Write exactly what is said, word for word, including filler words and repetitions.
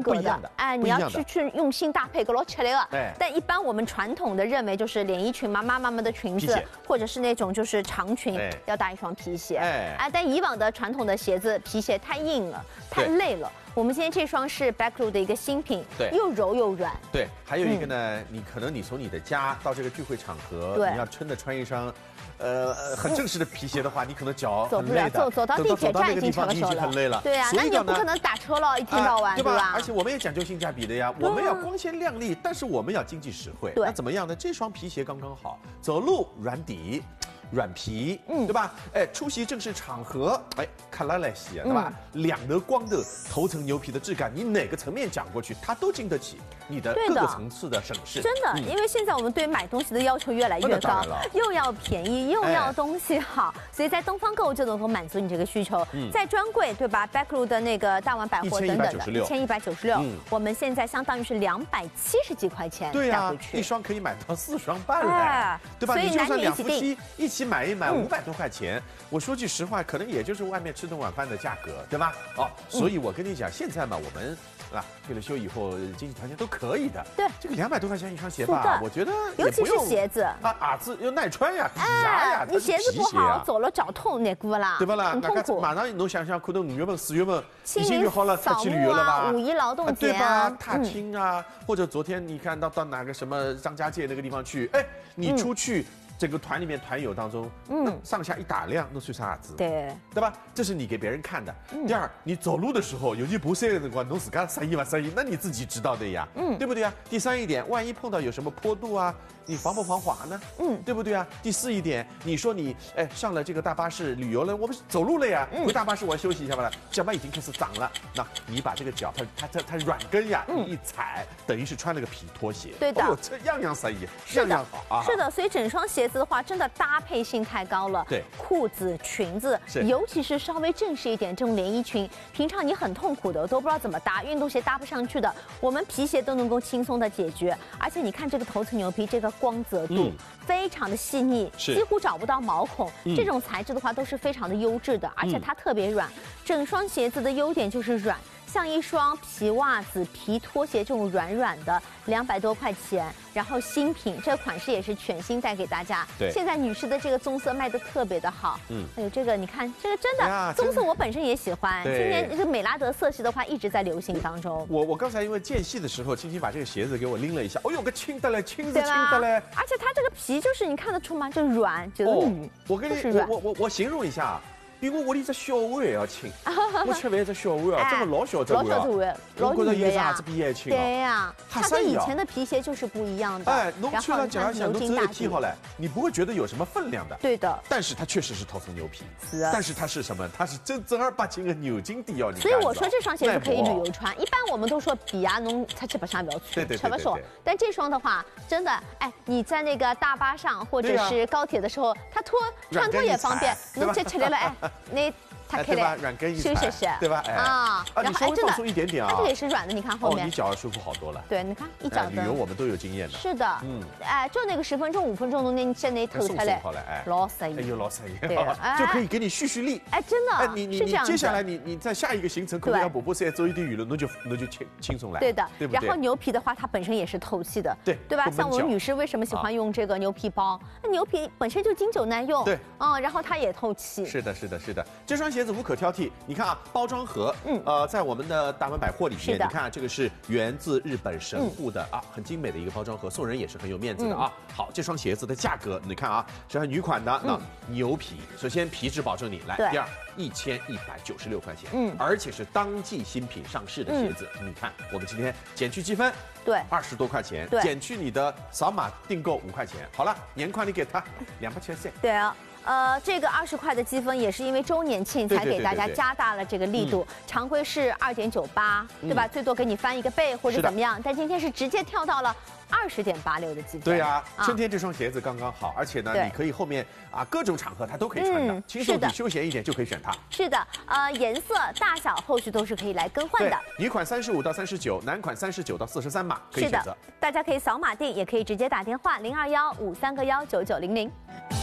格的，哎，你要去去用心搭配，个老吃力的。哎，但一般我们传统的认为就是连衣裙嘛，妈妈们的裙子，或者是那种就是长裙，要搭一双皮鞋。哎，哎，但以往的传统的鞋子皮鞋太硬了，太累了。我们今天这双是 Baclo 的一个新品，对，又柔又软。对， 还有一个呢，嗯、你可能你从你的家到这个聚会场合，你要真的穿一双，呃，很正式的皮鞋的话，你可能脚走不了，走走到地铁站已经成熟了， 很累了。 对啊，那你也不可能打车了，一天到晚，对吧？ 而且我们也讲究性价比的呀，我们要光鲜亮丽，但是我们要经济实惠。那怎么样呢？这双皮鞋刚刚好，走路软底。软皮，嗯，对吧？哎，出席正式场合，哎，看来来西啊，对吧？嗯、两得光的头层牛皮的质感，你哪个层面讲过去，它都经得起你的各个层次的审视。 真的，嗯、因为现在我们对买东西的要求越来越高，又要便宜，又要东西好，哎、所以在东方购物就能够满足你这个需求。嗯、在专柜，对吧 ？Baclo 的那个大丸百货等等的，一千一百九十六，我们现在相当于是两百七十几块钱对呀、啊，一双可以买到四双半了，哎、对吧？ 所以男女一起订， 一起买一买五百多块钱，我说句实话，可能也就是外面吃顿晚饭的价格，对吧？哦，所以我跟你讲，现在嘛，我们啊退了休以后，经济条件都可以的。 对， 这个两百多块钱一双鞋吧，我觉得尤其是鞋子啊，啊子又耐穿呀，皮夹呀， 你鞋子不好，走了脚痛那个啦， 对吧啦？ 很痛苦。 马上侬想想，可能五月份、四月份已经约好了出去旅游了吧？ 五一劳动节， 对吧？踏青啊，或者昨天你看到到哪个什么张家界那个地方去，哎，你出去。整个团里面团友当中，嗯，上下一打量，那算啥子？ 对， 对吧？这是你给别人看的。嗯、第二，你走路的时候，尤其不晒的辰光，侬自家适意吧适意，那你自己知道的呀，嗯，对不对呀？第三一点，万一碰到有什么坡度啊，你防不防滑呢？嗯，对不对啊？第四一点，你说你哎上了这个大巴士旅游了，我们走路了呀，嗯、回大巴士我要休息一下吧了，脚嘛已经开始长了，那你把这个脚它它它它软跟呀，嗯、一踩，等于是穿了个皮拖鞋。 对的， 哦、这样样适意，样样好啊。 是的，所以整双鞋子的话，真的搭配性太高了。 对， 裤子、裙子，尤其是稍微正式一点这种连衣裙，平常你很痛苦的，都不知道怎么搭，运动鞋搭不上去的，我们皮鞋都能够轻松的解决。而且你看这个头层牛皮，这个光泽度、嗯、非常的细腻，几乎找不到毛孔。嗯、这种材质的话都是非常的优质的，而且它特别软。嗯、整双鞋子的优点就是软。像一双皮袜子、皮拖鞋这种软软的，两百多块钱，然后新品，这个款式也是全新带给大家。对，现在女士的这个棕色卖的特别的好。嗯，还有这个，你看这个真的棕色，我本身也喜欢。今年这个美拉德色系的话一直在流行当中。 我我刚才因为间隙的时候，轻轻把这个鞋子给我拎了一下，哦呦，个轻的嘞，轻是轻的嘞。 而且它这个皮就是你看得出吗？就软，就软。 我跟你我我我我形容一下。比我屋里只小碗还要轻，我吃饭只小碗啊，这么老小只碗， 老小只碗， 我觉得有啥子比也轻啊？ 对呀，它跟以前的皮鞋就是不一样的。 哎，侬穿上脚下，侬只有一踢好了，你不会觉得有什么分量的。 对的。 但是它确实是头层牛皮， 是啊。 但是它是什么？它是正正儿八经的牛筋底哦。 所以我说这双鞋子可以旅游穿。一般我们都说比啊，侬出去白相不要穿， 吃不说。 但这双的话，真的，哎，你在那个大巴上或者是高铁的时候，它脱穿脱也方便。侬这起来了，哎，那。它对吧？软跟一踩， 是是是， 对吧？哎啊， 然后哎，真的一点点啊， 它这个也是软的，你看后面， 哦，你脚舒服好多了。 对，你看一脚旅游我们都有经验的。 是的，嗯，哎，就那个十分钟、五分钟的那在那头出来， 哎， 老适意， 哎呦，老适意，对，就可以给你蓄蓄力。 哎，真的， 哎，你你你接下来你你在下一个行程可能要跑步赛走一点远了，那就那就轻轻松来。 对的， 对不对？ 然后牛皮的话，它本身也是透气的， 对对吧？像我们女士为什么喜欢用这个牛皮包？那牛皮本身就经久耐用， 对， 嗯，然后它也透气。 是的，是的，是的，这双鞋子无可挑剔。你看啊，包装盒，嗯，呃，在我们的大丸百货里面，你看这个是源自日本神户的、嗯、啊，很精美的一个包装盒，送人也是很有面子的啊。嗯、好，这双鞋子的价格，你看啊，是女款的，那、嗯、牛皮，首先皮质保证你来，第二一千一百九十六块钱，嗯，而且是当季新品上市的鞋子，嗯、你看我们今天减去积分， 对， 二十多块钱，减去你的扫码订购五块钱，好了，年款你给他两百七十。 对啊。呃，这个二十块的积分也是因为周年庆才给大家加大了这个力度，常规是二点九八，对吧？最多给你翻一个倍或者怎么样，但今天是直接跳到了二十点八六的积分。 对呀，春天这双鞋子刚刚好，而且呢，你可以后面啊各种场合它都可以穿的，轻松点、休闲一点就可以选它。 是的，呃，颜色、大小后续都是可以来更换的。 女款三十五到三十九，男款三十九到四十三码可以选择。 大家可以扫码订，也可以直接打电话零二幺五三个幺九九零零。